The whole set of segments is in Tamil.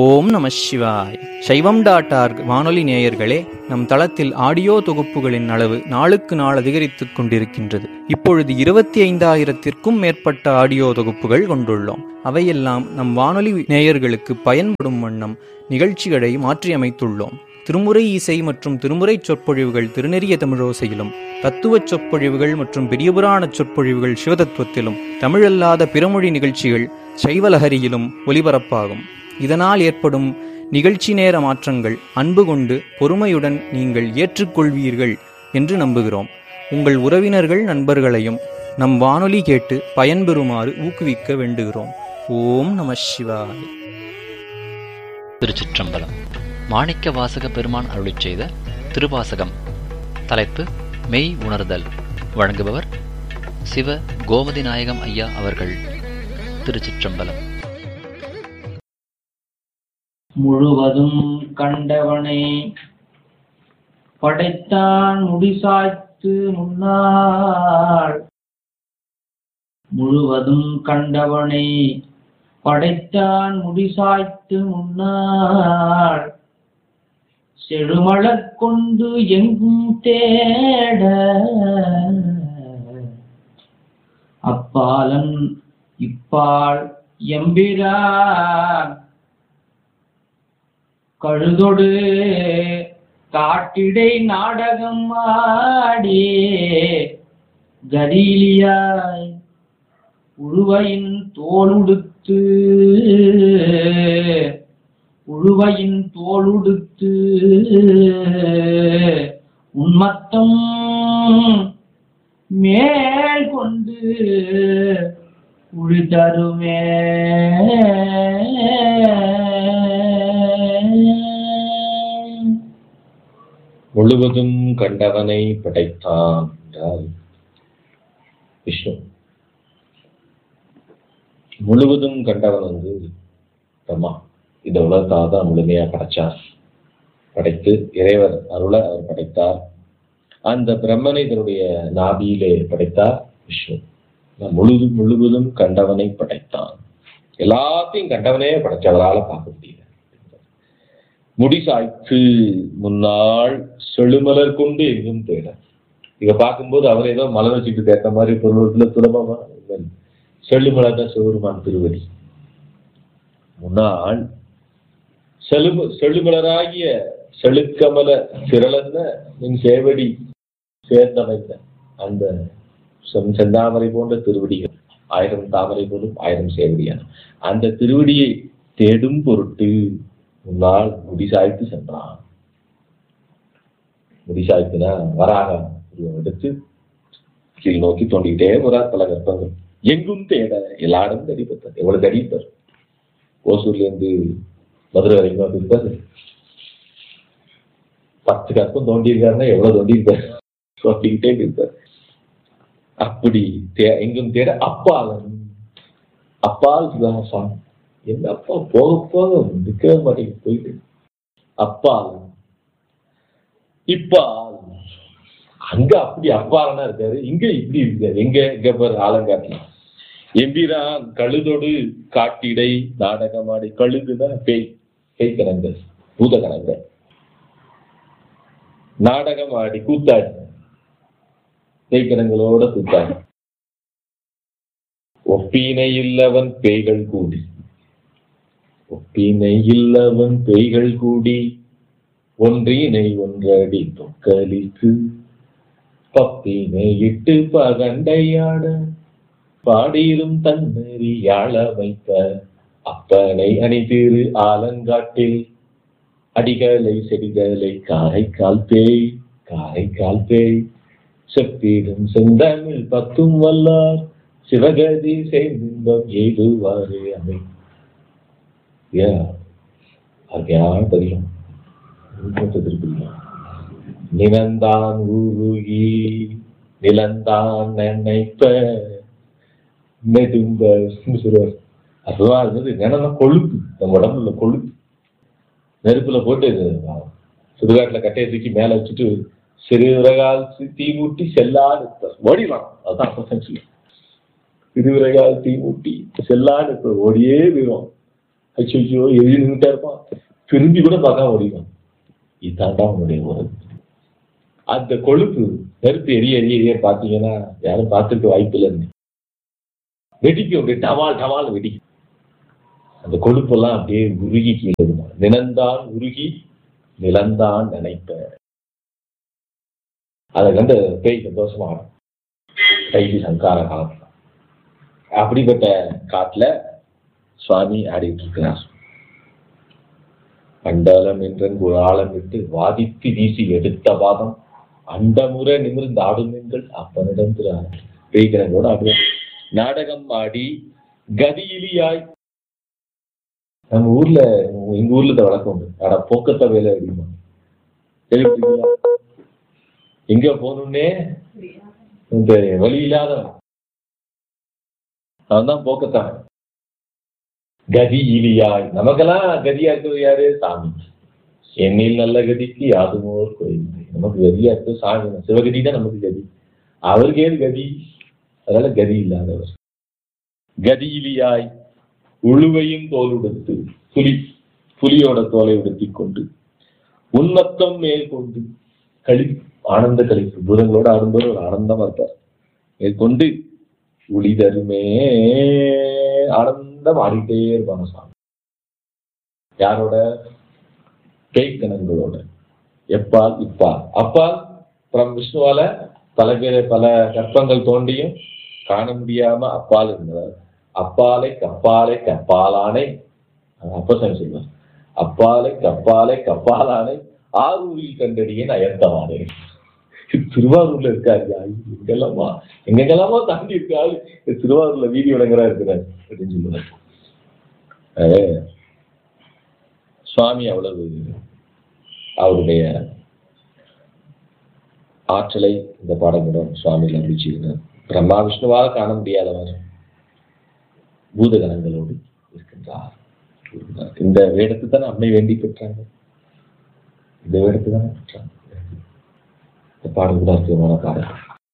ஓம் நம சிவாய். சைவம்.org வானொலி நேயர்களே, நம் தளத்தில் ஆடியோ தொகுப்புகளின் அளவு நாளுக்கு நாள் அதிகரித்துக் கொண்டிருக்கின்றது. இப்பொழுது 25,000-த்திற்கும் மேற்பட்ட ஆடியோ தொகுப்புகள் கொண்டுள்ளோம். அவையெல்லாம் நம் வானொலி நேயர்களுக்கு பயன்படும் வண்ணம் நிகழ்ச்சிகளை மாற்றியமைத்துள்ளோம். திருமுறை இசை மற்றும் திருமுறை சொற்பொழிவுகள் திருநெறிய தமிழோசையிலும், தத்துவச் சொற்பொழிவுகள் மற்றும் பெரியபுராண சொற்பொழிவுகள் சிவதத்துவத்திலும், தமிழல்லாத பிறமொழி நிகழ்ச்சிகள் சைவலஹரியிலும் ஒலிபரப்பாகும். இதனால் ஏற்படும் நிகழ்ச்சி நேர மாற்றங்கள் அன்பு கொண்டு பொறுமையுடன் நீங்கள் ஏற்றுக்கொள்வீர்கள் என்று நம்புகிறோம். உங்கள் உறவினர்கள் நண்பர்களையும் நம் வானொலி கேட்டு பயன்பெறுமாறு ஊக்குவிக்க வேண்டுகிறோம். ஓம் நம சிவாய. திருச்சிற்றம்பலம். மாணிக்க வாசக பெருமான் அருளிச் செய்த திருவாசகம். தலைப்பு மெய் உணர்தல். வழங்குபவர் சிவ கோமதி நாயகம் ஐயா அவர்கள். திருச்சிற்றம்பலம். முழுவதும் கண்டவனை படைத்தான் முடிசாய்த்து முன்னாள். முழுவதும் கண்டவனை படைத்தான் முடிசாய்த்து முன்னாள். செழுமலர் கொண்டு எங்கும் தேட அப்பாலன் இப்பால் எம்பிரான். கழுதொடு காட்டிடை நாடகம் ஆடி கரீலியாய் உழுவையின் தோளுடுத்து உன்மத்தம் மேல் கொண்டு உழி தருமே. முழுவதும் கண்டவனை படைத்தான் என்றால் விஷ்ணு. முழுவதும் கண்டவன் பிரம்மா. இந்த உலகத்தான் முழுமையா படைச்சார். படைத்து இறைவர் அருள அவர் படைத்தார். அந்த பிரம்மனை தன்னுடைய நாபியிலே படைத்தார் விஷ்ணு. முழுவதும் கண்டவனை படைத்தான். எல்லாத்தையும் கண்டவனே படைச்சவரால பார்க்க முடியல. முடிசாய்த்து முன்னாள் செழுமலர் கொண்டு எங்கும் தேட. இத பார்க்கும்போது அவர் ஏதோ மலர் வச்சுட்டு கேட்ட மாதிரி பொருளத்துல சுலபமா செழுமலர் தான் சிவருமான் திருவடி. முன்னாள் செழுமலராகிய செழுக்கமல திரளன்ன நின் சேவடி சேர்ந்தமைந்த அந்த செந்தாமரை போன்ற திருவடிகள், 1000 தாமரை போலும் 1000 சேவடியான அந்த திருவடியை தேடும் பொருட்டு முன்னால் முடிசாய்த்து சென்றான். முடிசாய்த்துனா வராக எடுத்து கீழ் நோக்கி தோண்டிக்கிட்டே போறார். பல கற்பங்கள் எங்கும் தேட எல்லா இடமும் தேடிப்பட்டார். எவ்வளவு தேடிப்பார். ஓசூர்ல இருந்து மதுரை வரைக்கும் இருப்பாரு. 10 கற்பம் தோண்டி இருக்காருன்னா எவ்வளவு தோண்டி இருப்பார். தோண்டிக்கிட்டே இருப்பார். அப்படி எங்கும் தேட அப்பால் சுதாசான். என்ன அப்பா போக போக நிற்க மாட்டேங்க போயிட்டு. அப்பால் இப்பால் அங்க அப்படி அப்பாலனா இருக்காரு, இங்க இப்படி இருக்காரு. எங்க பாரு ஆலங்காட்டுல எம்பிரான் கழுதொடு காட்டிடை நாடகமாடி. கழுதுனா பேய் கணங்கள், பூத கணங்கள். நாடகமாடி கூத்தாடி, பேய்கணங்களோட கூத்தாடி. ஒப்பீனை இல்லவன் பேய்கள் கூடி, ஒப்பினை இல்லவன் பேய்கள் கூடி ஒன்றினை ஒன்றடி தொக்கலிக்கு பப்பினை இட்டு பகண்டையாட பாடியிலும் தன்னறி யாழ வைத்த அப்பனை அணிதிரு ஆலங்காட்டில் அடிகளை செடிகளை காரைக்கால் பேய் செப்பீடும் செந்தமிழ் 10 வல்லார் சிவகதி செய்தின்பம் எய்துவாறு அமை. பதிலும் நிலந்தான் உருகி நிலந்தான் நினைப்ப நெடும்ப. அதுவா இருந்தது. நிலம் கொழுப்பு, நம்ம உடம்புல கொழுப்பு. நெருப்புல போட்டு சுடுகாட்டுல கட்டையை தூக்கி மேல வச்சுட்டு சிறுவிறகால் தீ மூட்டி செல்லாது ஓடிடலாம். அதுதான் சொல்லு. சிறுவிறகால் தீ மூட்டி செல்லாது ஓடியே போயிடும். ஐயோ எழுதி நின்றுட்டா இருப்பான், திரும்பி கூட பார்க்காம ஓடிவான். இதுதான் அவனுடைய உறவு. அந்த கொழுப்பு நெருப்பு எரிய எரிய எரிய பார்த்தீங்கன்னா யாரும் பார்த்துருக்க வாய்ப்பு இல்லைன்னு வெடிக்கும், அப்படியே டவால் டவால் வெடிக்கும். அந்த கொழுப்பெல்லாம் அப்படியே உருகி கீழே நிலந்தான் உருகி நிலந்தான் நினைப்ப. அதை கண்டு பேய் சந்தோஷமா கைதி சங்கார காலம். அப்படிப்பட்ட காட்டுல சுவாமி ஆடிட்டு இருக்கிறார். அண்டலம் என்றன் ஒரு ஆழம் விட்டு வாதித்து வீசி எடுத்த பாதம் அண்டமுறை நிமிர்ந்து ஆடும் எங்கள் அப்பனிடம் திரு பேய்கனோட ஆடுவோம். நாடகம் ஆடி கதியிலியாய். நம்ம ஊர்ல எங்க ஊர்ல இந்த வழக்கம் உண்டு. ஆனா போக்கத்த வேலை அப்படிமா கேள்விப்பட்டீங்களா? எங்க போகணும்னே இந்த வழி இல்லாதவன் அவன் தான் போக்கத்தான். கதி இலியாய். நமக்கெல்லாம் கதியா இருக்கிறது யாரு? சாமி. என்னில் நல்ல கதிக்கு யாதுமோ கோயில். நமக்கு கதியா இருக்கிறது சாமி. சிவகதி தான் நமக்கு கதி. அவருக்கு ஏது கதி? அதனால கதி இல்லாதவர். கதி இலியாய் உழுவையும் தோல் உடுத்து, புலியோட தோலை உடுத்தி கொண்டு உன்மத்தம் மேல் கொண்டு ஆனந்த கழிப்பு பூதங்களோட ஆடும்போது ஒரு ஆனந்தமா இருப்பார். மேற்கொண்டு உளிதருமே ஆனந்தம் ஆடிட்டே இருப்பாங்க சாமி. யாரோட? பேய்கணங்களோட. எப்பால் இப்பால். அப்பால் புறம் விஷ்ணுவால பல கற்பங்கள் தோண்டியும் காண முடியாம அப்பால் இருந்தார். அப்பாலை கப்பாலை கப்பாலானை அப்பசாமி சொல்வார். அப்பாலை கப்பாலை கப்பாலானை ஆரூரில் கண்டடியேன் அயர்த்தவானே. திருவாரூர்ல இருக்காரு. எங்கெல்லாமா தாண்டி இருக்காரு. திருவாரூர்ல வீதி விளங்குறா இருக்கிறார் அப்படின்னு சொல்லுவார். சுவாமி அவ்வளவு அவருடைய ஆற்றலை இந்த பாடங்களுடன் சுவாமியில் அறிவிச்சிருந்தார். பிரம்மா விஷ்ணுவால் காண முடியாதவர் பூதகணங்களோடு இருக்கின்றார். இந்த வேடத்தை தான் அம்மை வேண்டி பெற்றாங்க. இந்த வேடத்தை தான் பெற்றாங்க. இந்த பாடல் கூட அற்புதமான பாடல்.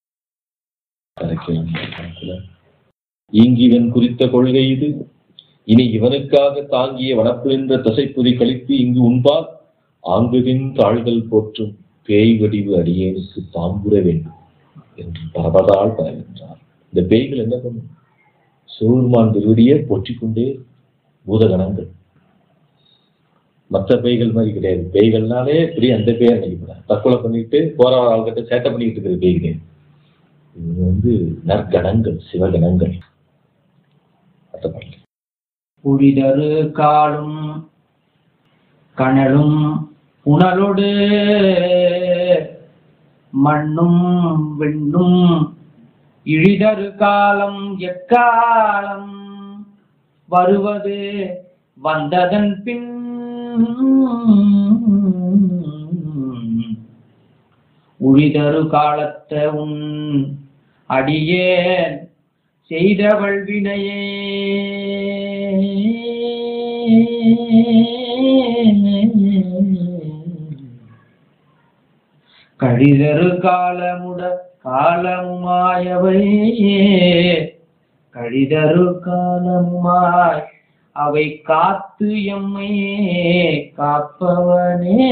ஈங்கிவன் குறித்த கொள்கை இது. இனி இவனுக்காக தாங்கிய வனப்பு என்ற தசைப்புரி கழித்து இங்கு உண்பால் ஆங்குதின் தாள்கள் போற்றும் பேய் வடிவு அடியேனுக்கு தாம்புற வேண்டும் என்று பரபதால் பரவின்றார். இந்த பேய்கள் என்ன பண்ணும்? சூர்மான் திருவடியை போற்றிக்கொண்டே பூதகணங்கள். மற்ற பேய்கள் மாதிரி கிடையாது. பேய்கள்னாலே இப்படி அந்த பேர் நினைக்கப்படாது. தற்கொலை பண்ணிட்டு போற ஆள்கிட்ட சேட்டை பண்ணிட்டு இருக்கிற பேய் கிடையாது. இது நற்கணங்கள், சிவகணங்கள். புரிதரு காலும் கனலும் புனலோடு மண்ணும் விண்ணும் இழிதரு காலம் எக்காலம் வருவது வந்ததன் பின் உழிதரு காலத்த உன் அடியேன் செய்தவள் வினையே கழிதரு காலமுமாயவை கழிதரு காலமுமாய் அவை காத்து எம்மை காப்பவனே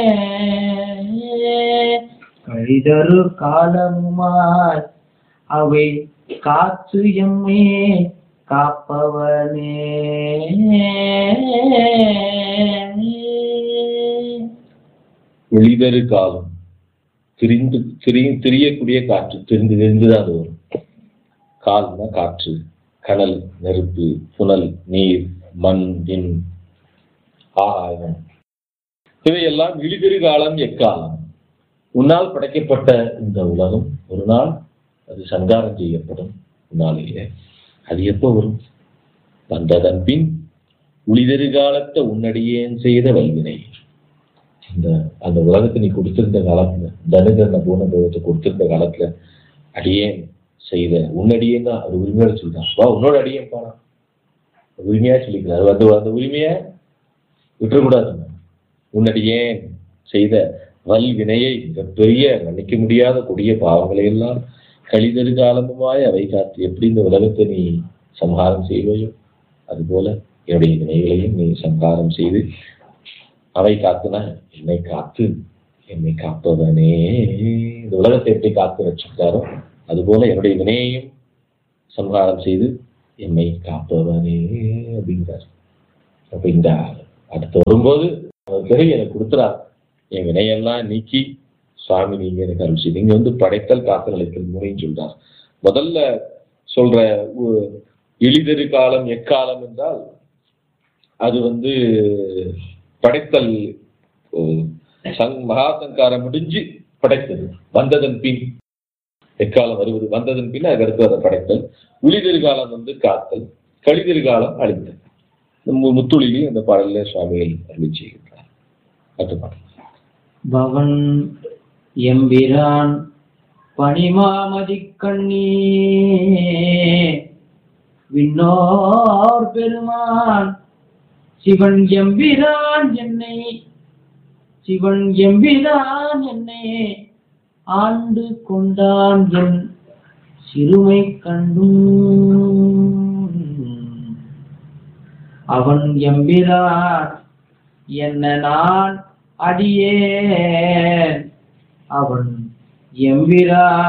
கழிதரு காலமுமாய் அவை காத்து எம்மை காப்பவனே. ஒளிதரு காலம் திரியக்கூடிய காற்று தெரிந்துதான் அது வரும். கால்னா காற்று, கனல் நெருப்பு, புனல் நீர், மண், விண், ஆகாயம், இவையெல்லாம் இழிதரு காலம் எக்காலம். உன்னால் படைக்கப்பட்ட இந்த உலகம் ஒரு நாள் அது சங்காரம் செய்யப்படும். உன்னாலேயே அது எப்போ வரும்? வந்ததன் பின் உளிதரு காலத்தை உன்னடியேன் செய்த வல்வினை. அந்த உலகத்தை நீ கொடுத்திருந்த காலத்துல, தனுகரண பூனபோகத்தை கொடுத்திருந்த காலத்துல அடியேன் செய்த உன்னடியேன் தான் அது உரிமையோட சொல்றான். வா உன்னோட அடியேன் பாடா உரிமையா சொல்லிக்கிறார். அந்த உரிமையை விட்டுறக்கூடாது. உன்னடியேன் செய்த வல்வினையை, மிகப்பெரிய மன்னிக்க முடியாத கொடிய பாவங்களை எல்லாம் கழிதரு காலமுமாய் அவை காத்து எப்படி இந்த உலகத்தை நீ சம்ஹாரம் செய்வையோ அதுபோல என்னுடைய வினைகளையும் நீ சம்ஹாரம் செய்து அவை காத்துனா என்னை காத்து என்னை காப்பவனே. இந்த உலகத்தை எப்படி காத்து ரட்சித்தாரோ அதுபோல என்னுடைய வினையையும் சம்ஹாரம் செய்து என்னை காப்பவனே அப்படிங்கிறார். அப்ப இந்த அடுத்து வரும்போது அவர் பிறகு எனக்கு கொடுத்துறார், என் வினையெல்லாம் நீக்கி சுவாமி நீங்க எனக்கு அருள் செய்து. இங்க படைத்தல் காத்தல் அளித்தல் மூணையும் சொல்றார். முதல்ல சொல்ற எளிதரு காலம் எக்காலம் என்றால் அது படைத்தல் மகாசங்காரம் முடிஞ்சு படைத்தது, வந்ததன் பின் எக்காலம் வருவது, வந்ததன் பின் அதுக்கு அடுத்து அதை படைத்தல். உளிதெருகாலம் காத்தல், கழிதெருகாலம் அழித்தல். முத்துளிலே அந்த பாடல சுவாமிகள் அருள் செய்கின்றார். பவன் எம்பிரான் பனிமாமதி கண்ணீ விண்ணோர் பெருமான் சிவன் எம்பிரான் என்னை ஆண்டு கொண்டான் என் சிறுமை கண்டும் அவன் எம்பிரான் என்ன நான் அடியேன் அவன் எம்பிரான்